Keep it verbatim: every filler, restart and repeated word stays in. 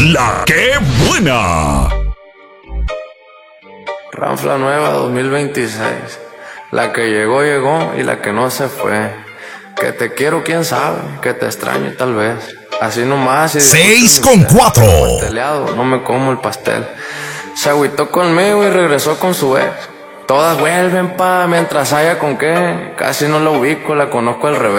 La que buena. Ranfla nueva dos mil veintiséis. La que llegó, llegó y la que no se fue. Que te quiero, quién sabe, que te extraño tal vez. Así nomás y seis con cuatro. Pasteleado, no me como el pastel. Se agüitó conmigo y regresó con su ex. Todas vuelven pa' mientras haya con qué. Casi no la ubico, la conozco al revés.